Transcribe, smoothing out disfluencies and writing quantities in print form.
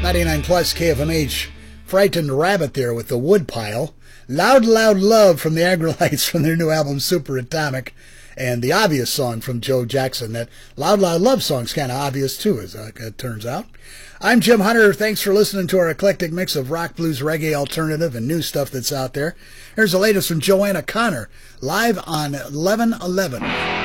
99 plus KFMH. Frightened Rabbit there with the Woodpile. Loud, Loud Love from the Aggrolites from their new album Super Atomic. And the Obvious song from Joe Jackson. That Loud, Loud Love song's kind of obvious too, as it turns out. I'm Jim Hunter. Thanks for listening to our eclectic mix of rock, blues, reggae, alternative, and new stuff that's out there. Here's the latest from Joanna Connor, live on 11/11.